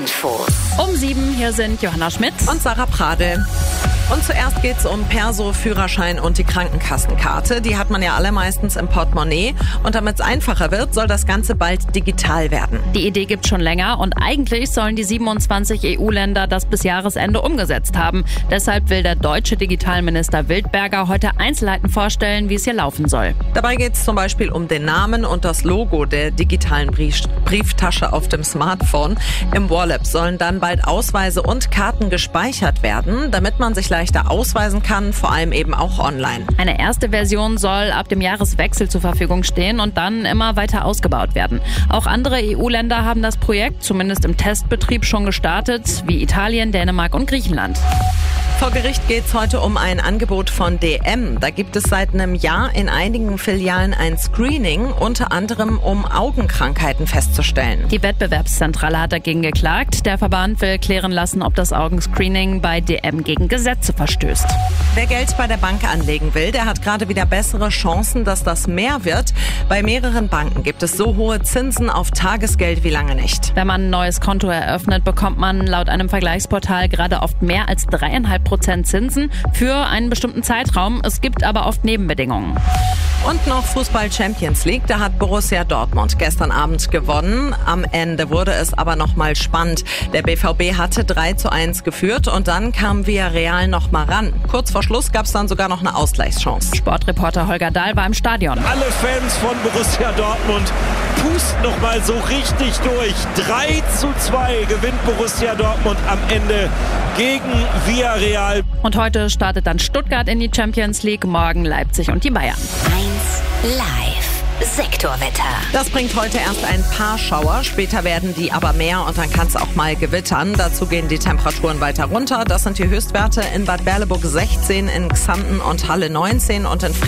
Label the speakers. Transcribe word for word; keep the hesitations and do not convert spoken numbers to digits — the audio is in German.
Speaker 1: Infos.
Speaker 2: Um sieben, hier sind Johanna Schmidt
Speaker 3: und Sarah Pradel. Und zuerst geht's um Perso, Führerschein und die Krankenkassenkarte. Die hat man ja alle meistens im Portemonnaie. Und damit es einfacher wird, soll das Ganze bald digital werden.
Speaker 2: Die Idee gibt's schon länger und eigentlich sollen die siebenundzwanzig E U-Länder das bis Jahresende umgesetzt haben. Deshalb will der deutsche Digitalminister Wildberger heute Einzelheiten vorstellen, wie es hier laufen soll.
Speaker 3: Dabei geht's zum Beispiel um den Namen und das Logo der digitalen Brief- Brieftasche auf dem Smartphone. Im Wallap sollen dann bald Ausweise und Karten gespeichert werden, damit man sich leichter ausweisen kann, vor allem eben auch online.
Speaker 2: Eine erste Version soll ab dem Jahreswechsel zur Verfügung stehen und dann immer weiter ausgebaut werden. Auch andere E U-Länder haben das Projekt zumindest im Testbetrieb schon gestartet, wie Italien, Dänemark und Griechenland.
Speaker 3: Vor Gericht geht's heute um ein Angebot von D M. Da gibt es seit einem Jahr in einigen Filialen ein Screening, unter anderem um Augenkrankheiten festzustellen.
Speaker 2: Die Wettbewerbszentrale hat dagegen geklagt. Der Verband will klären lassen, ob das Augenscreening bei D M gegen Gesetze verstößt.
Speaker 3: Wer Geld bei der Bank anlegen will, der hat gerade wieder bessere Chancen, dass das mehr wird. Bei mehreren Banken gibt es so hohe Zinsen auf Tagesgeld wie lange nicht.
Speaker 2: Wenn man ein neues Konto eröffnet, bekommt man laut einem Vergleichsportal gerade oft mehr als dreieinhalb Prozent Zinsen für einen bestimmten Zeitraum. Es gibt aber oft Nebenbedingungen.
Speaker 3: Und noch Fußball Champions League, da hat Borussia Dortmund gestern Abend gewonnen. Am Ende wurde es aber noch mal spannend. Der B V B hatte drei zu eins geführt und dann kam Villarreal noch mal ran. Kurz vor Schluss gab es dann sogar noch eine Ausgleichschance.
Speaker 2: Sportreporter Holger Dahl war im Stadion.
Speaker 4: Alle Fans von Borussia Dortmund pusten noch mal so richtig durch. drei zu zwei gewinnt Borussia Dortmund am Ende gegen Villarreal.
Speaker 2: Und heute startet dann Stuttgart in die Champions League, morgen Leipzig und die Bayern.
Speaker 1: eins Live Sektorwetter.
Speaker 3: Das bringt heute erst ein paar Schauer, später werden die aber mehr und dann kann es auch mal gewittern. Dazu gehen die Temperaturen weiter runter. Das sind die Höchstwerte in Bad Berleburg sechzehn, in Xanten und Halle neunzehn und in